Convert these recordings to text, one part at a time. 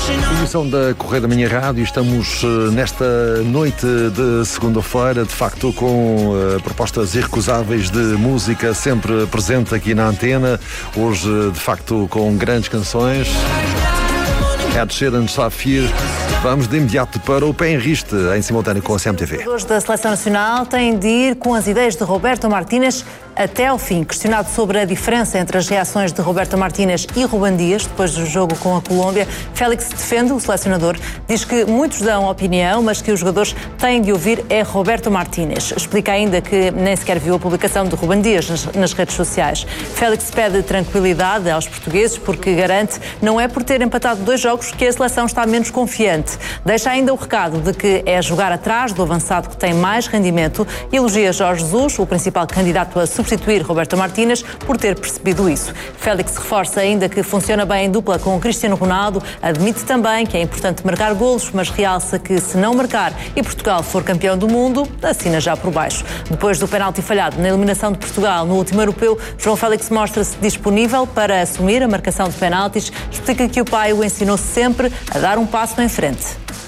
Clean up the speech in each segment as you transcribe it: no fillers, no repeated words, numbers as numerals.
Emissão da Correio da Minha Rádio. Estamos nesta noite de segunda-feira, de facto, com propostas irrecusáveis de música sempre presente aqui na antena. Hoje, de facto, com grandes canções. Ed Sheeran, Safir. Vamos de imediato para o Pé em Riste, em simultâneo com a CMTV. Os jogadores da Seleção Nacional têm de ir com as ideias de Roberto Martínez até ao fim. Questionado sobre a diferença entre as reações de Roberto Martínez e Rúben Dias depois do jogo com a Colômbia, Félix defende o selecionador. Diz que muitos dão opinião, mas que os jogadores têm de ouvir é Roberto Martínez. Explica ainda que nem sequer viu a publicação de Rúben Dias nas redes sociais. Félix pede tranquilidade aos portugueses porque garante não é por ter empatado 2 jogos que a seleção está menos confiante. Deixa ainda o recado de que é jogar atrás do avançado que tem mais rendimento e elogia Jorge Jesus, o principal candidato a substituir Roberto Martínez, por ter percebido isso. Félix reforça ainda que funciona bem em dupla com o Cristiano Ronaldo, admite também que é importante marcar golos, mas realça que se não marcar e Portugal for campeão do mundo, assina já por baixo. Depois do penalti falhado na eliminação de Portugal no último europeu, João Félix mostra-se disponível para assumir a marcação de penaltis, explica que o pai o ensinou sempre a dar um passo em frente.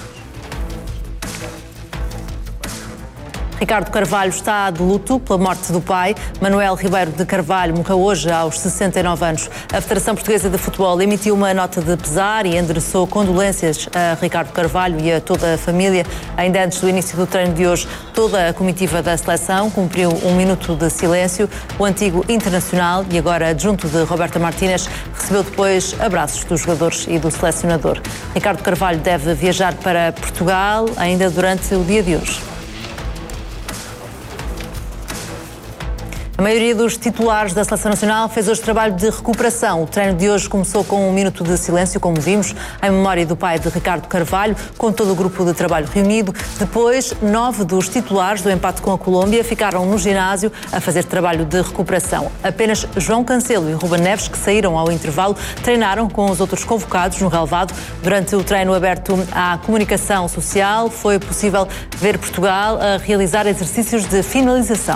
Ricardo Carvalho está de luto pela morte do pai. Manuel Ribeiro de Carvalho morreu hoje aos 69 anos. A Federação Portuguesa de Futebol emitiu uma nota de pesar e endereçou condolências a Ricardo Carvalho e a toda a família. Ainda antes do início do treino de hoje, toda a comitiva da seleção cumpriu 1 minuto de silêncio. O antigo internacional e agora adjunto de Roberto Martínez recebeu depois abraços dos jogadores e do selecionador. Ricardo Carvalho deve viajar para Portugal ainda durante o dia de hoje. A maioria dos titulares da Seleção Nacional fez hoje trabalho de recuperação. O treino de hoje começou com 1 minuto de silêncio, como vimos, em memória do pai de Ricardo Carvalho, com todo o grupo de trabalho reunido. Depois, 9 dos titulares do empate com a Colômbia ficaram no ginásio a fazer trabalho de recuperação. Apenas João Cancelo e Ruben Neves, que saíram ao intervalo, treinaram com os outros convocados no relvado. Durante o treino aberto à comunicação social, foi possível ver Portugal a realizar exercícios de finalização.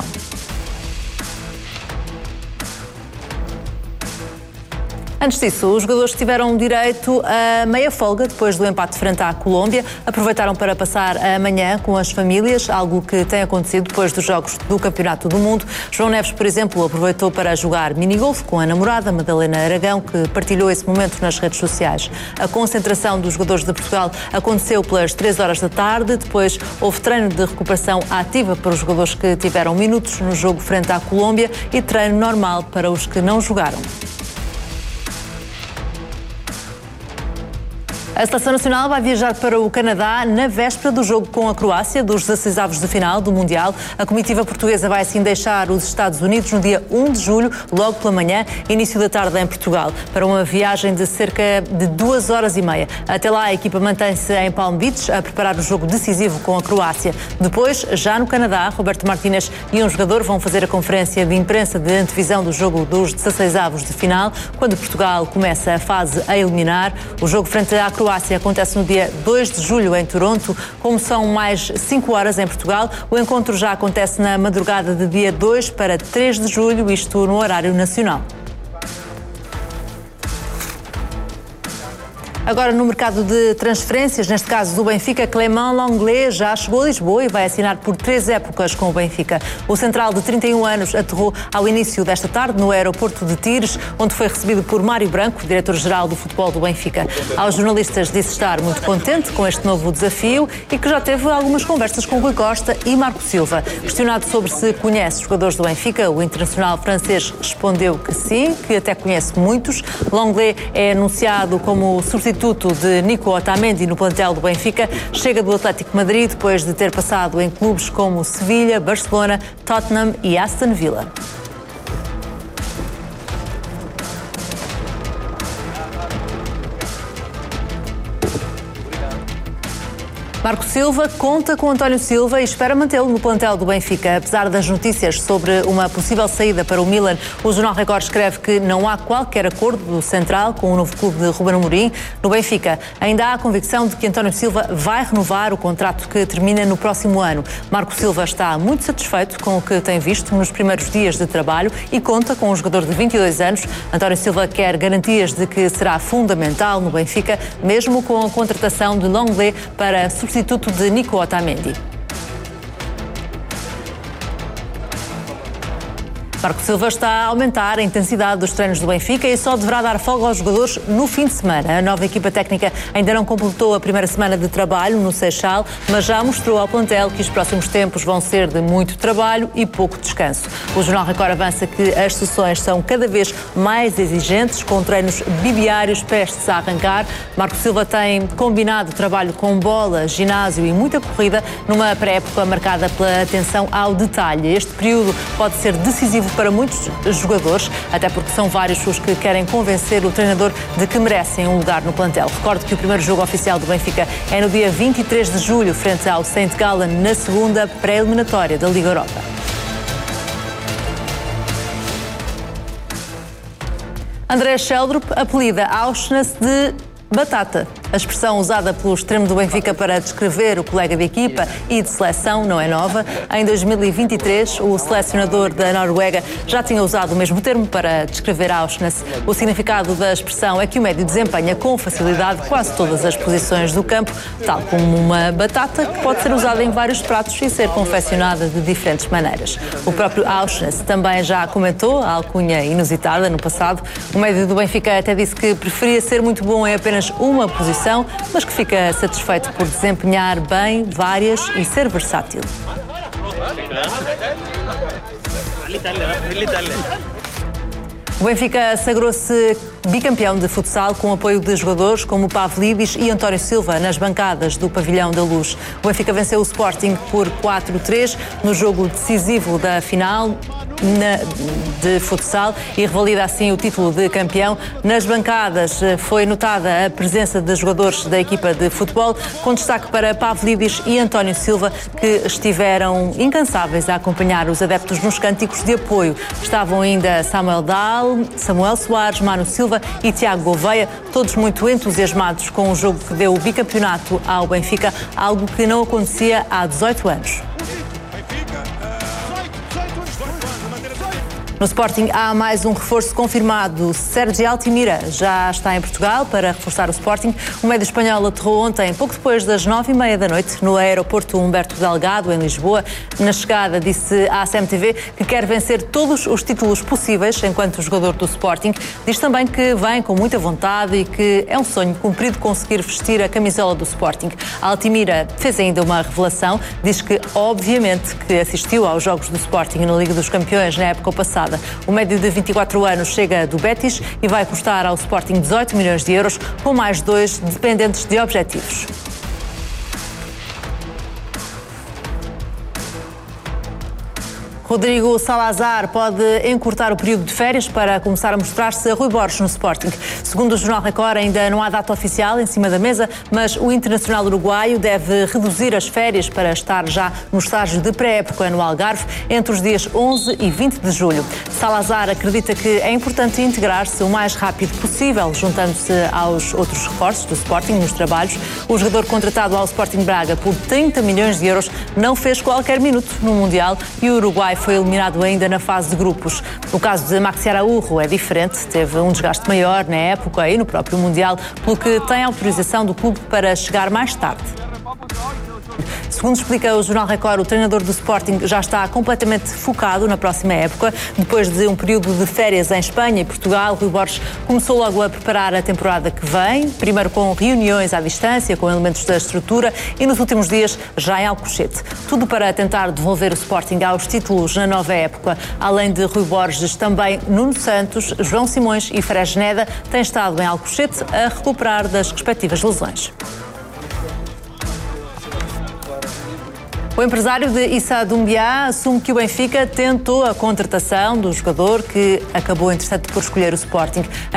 Antes disso, os jogadores tiveram direito a meia folga depois do empate frente à Colômbia. Aproveitaram para passar a manhã com as famílias, algo que tem acontecido depois dos jogos do Campeonato do Mundo. João Neves, por exemplo, aproveitou para jogar minigolf com a namorada, Madalena Aragão, que partilhou esse momento nas redes sociais. A concentração dos jogadores de Portugal aconteceu pelas 3 horas da tarde. Depois houve treino de recuperação ativa para os jogadores que tiveram minutos no jogo frente à Colômbia e treino normal para os que não jogaram. A Seleção Nacional vai viajar para o Canadá na véspera do jogo com a Croácia, dos 16avos de final do Mundial. A comitiva portuguesa vai assim deixar os Estados Unidos no dia 1 de julho, logo pela manhã, início da tarde em Portugal, para uma viagem de cerca de 2 horas e meia. Até lá, a equipa mantém-se em Palm Beach a preparar o jogo decisivo com a Croácia. Depois, já no Canadá, Roberto Martínez e um jogador vão fazer a conferência de imprensa de antevisão do jogo dos 16avos de final, quando Portugal começa a fase a eliminar. O jogo frente à Croácia acontece no dia 2 de julho em Toronto. Como são mais 5 horas em Portugal, o encontro já acontece na madrugada de dia 2 para 3 de julho, isto no horário nacional. Agora, no mercado de transferências, neste caso do Benfica, Clément Lenglet já chegou a Lisboa e vai assinar por 3 épocas com o Benfica. O central de 31 anos aterrou ao início desta tarde no aeroporto de Tires, onde foi recebido por Mário Branco, diretor-geral do futebol do Benfica. Aos jornalistas disse estar muito contente com este novo desafio e que já teve algumas conversas com Rui Costa e Marco Silva. Questionado sobre se conhece jogadores do Benfica, o internacional francês respondeu que sim, que até conhece muitos. Lenglet é anunciado como substituto de Nico Otamendi no plantel do Benfica. Chega do Atlético Madrid depois de ter passado em clubes como Sevilha, Barcelona, Tottenham e Aston Villa. Marco Silva conta com António Silva e espera mantê-lo no plantel do Benfica. Apesar das notícias sobre uma possível saída para o Milan, o Jornal Record escreve que não há qualquer acordo do central com o novo clube de Ruben Amorim. No Benfica, ainda há a convicção de que António Silva vai renovar o contrato que termina no próximo ano. Marco Silva está muito satisfeito com o que tem visto nos primeiros dias de trabalho e conta com um jogador de 22 anos. António Silva quer garantias de que será fundamental no Benfica, mesmo com a contratação de Longley para substituto de Nico Otamendi. Marco Silva está a aumentar a intensidade dos treinos do Benfica e só deverá dar folga aos jogadores no fim de semana. A nova equipa técnica ainda não completou a primeira semana de trabalho no Seixal, mas já mostrou ao plantel que os próximos tempos vão ser de muito trabalho e pouco descanso. O Jornal Record avança que as sessões são cada vez mais exigentes, com treinos bidiários prestes a arrancar. Marco Silva tem combinado trabalho com bola, ginásio e muita corrida numa pré-época marcada pela atenção ao detalhe. Este período pode ser decisivo para muitos jogadores, até porque são vários os que querem convencer o treinador de que merecem um lugar no plantel. Recordo que o primeiro jogo oficial do Benfica é no dia 23 de julho, frente ao St. Gallen, na segunda pré-eliminatória da Liga Europa. André Sheldrup apelida Auschwitz de batata. A expressão usada pelo extremo do Benfica para descrever o colega de equipa e de seleção não é nova. Em 2023, o selecionador da Noruega já tinha usado o mesmo termo para descrever Auschwitz. O significado da expressão é que o médio desempenha com facilidade quase todas as posições do campo, tal como uma batata que pode ser usada em vários pratos e ser confeccionada de diferentes maneiras. O próprio Auschwitz também já comentou a alcunha inusitada no passado. O médio do Benfica até disse que preferia ser muito bom em apenas uma posição, mas que fica satisfeito por desempenhar bem várias e ser versátil. O Benfica sagrou-se bicampeão de futsal com apoio de jogadores como Pavlidis e António Silva nas bancadas do Pavilhão da Luz. O Benfica venceu o Sporting por 4-3 no jogo decisivo da final de futsal e revalida assim o título de campeão. Nas bancadas foi notada a presença de jogadores da equipa de futebol, com destaque para Pavlidis e António Silva, que estiveram incansáveis a acompanhar os adeptos nos cânticos de apoio. Estavam ainda Samuel Dahl, Samuel Soares, Mano Silva e Tiago Gouveia, todos muito entusiasmados com o jogo que deu o bicampeonato ao Benfica, algo que não acontecia há 18 anos. No Sporting há mais um reforço confirmado. Sérgio Altimira já está em Portugal para reforçar o Sporting. O médio espanhol aterrou ontem, pouco depois das 9h30 da noite, no aeroporto Humberto Delgado, em Lisboa. Na chegada disse à CMTV que quer vencer todos os títulos possíveis enquanto jogador do Sporting. Diz também que vem com muita vontade e que é um sonho cumprido conseguir vestir a camisola do Sporting. Altimira fez ainda uma revelação. Diz que, obviamente, que assistiu aos jogos do Sporting na Liga dos Campeões na época passada. O médio de 24 anos chega do Betis e vai custar ao Sporting 18 milhões de euros, com mais 2 dependentes de objetivos. Rodrigo Salazar pode encurtar o período de férias para começar a mostrar-se a Rui Borges no Sporting. Segundo o Jornal Record, ainda não há data oficial em cima da mesa, mas o internacional uruguaio deve reduzir as férias para estar já no estágio de pré-época no Algarve entre os dias 11 e 20 de julho. Salazar acredita que é importante integrar-se o mais rápido possível, juntando-se aos outros reforços do Sporting nos trabalhos. O jogador contratado ao Sporting Braga por 30 milhões de euros não fez qualquer minuto no Mundial e o Uruguai foi eliminado ainda na fase de grupos. O caso de Maxi Araújo é diferente, teve um desgaste maior na época e no próprio Mundial, pelo que tem autorização do clube para chegar mais tarde. Segundo explica o Jornal Record, o treinador do Sporting já está completamente focado na próxima época. Depois de um período de férias em Espanha e Portugal, Rui Borges começou logo a preparar a temporada que vem, primeiro com reuniões à distância, com elementos da estrutura e nos últimos dias já em Alcochete. Tudo para tentar devolver o Sporting aos títulos na nova época. Além de Rui Borges, também Nuno Santos, João Simões e Fresneda têm estado em Alcochete a recuperar das respectivas lesões. O empresário de Issa Doumbia assume que o Benfica tentou a contratação do jogador, que acabou, entretanto, por escolher o Sporting.